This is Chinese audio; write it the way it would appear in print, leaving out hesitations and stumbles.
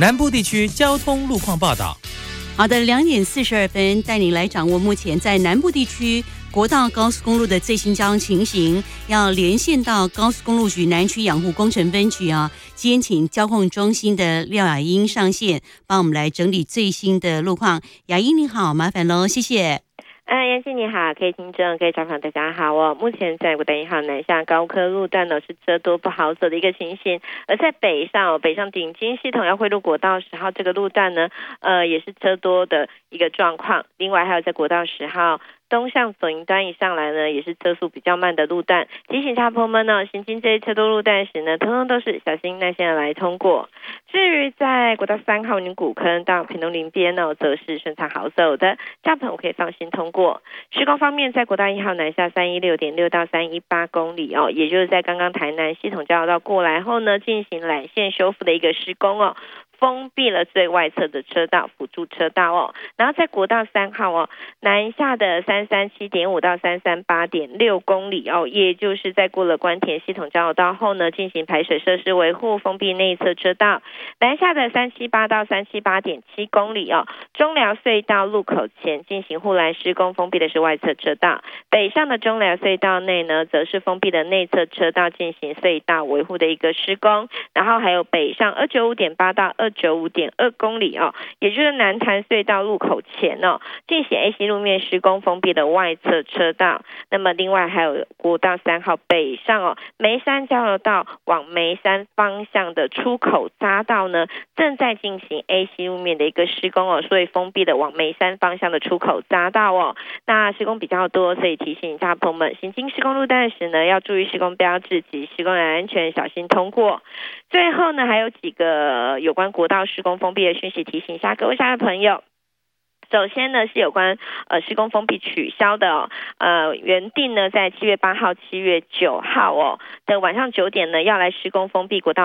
南部地区交通路况报道。 好的，2:42带您来掌握目前在南部地区国道高速公路的最新交通情形。要连线到高速公路局南区养护工程分局啊，今天请交控中心的廖雅英上线，帮我们来整理最新的路况。雅英你好，麻烦喽，谢谢。 妍希你好，各位听众、各位小朋友大家好哦。目前在国道1号南下高科路段呢是车多不好走的一个情形，而在北上顶金系统要汇入国道10号这个路段呢，也是车多的一个状况。另外还有在国道10号东向左营端一上来呢，也是车速比较慢的路段。提醒大朋友们呢，行经这些车多路段时呢，通通都是小心耐心的来通过。至于在国道3号宁古坑到屏东林边呢，则是顺畅好走的，大朋友可以放心通过。施工方面，在国道1号南下316.6到318公里哦，也就是在刚刚台南系统交流道过来后呢，进行缆线修复的一个施工哦。封闭了最外侧的车道、辅助车道哦，然后在国道3号哦，南下的337.5到338.6公里哦，也就是在过了关田系统交流道后呢，进行排水设施维护，封闭内侧车道。南下的378到378.7公里哦，中寮隧道路口前进行护栏施工，封闭的是外侧车道。北上的中寮隧道内呢，则是封闭的内侧车道，进行隧道维护的一个施工。然后还有北上295.8到295.2公里哦，也就是南潭隧道路口前哦，进行 AC 路面施工，封闭的外侧车道。那么另外还有国道3号北上哦，梅山交流道往梅山方向的出口匝道呢，正在进行 AC 路面的一个施工哦，所以封闭的往梅山方向的出口匝道哦。那施工比较多，所以提醒大朋友们行经施工路段时呢，要注意施工标志及施工人安全，小心通过。最后呢，还有几个有关国道施工封闭的讯息提醒一下各位下的朋友。首先呢是有关施工封闭取消的哦，原定呢在7月8号、7月9号哦的晚上9点呢要来施工封闭国道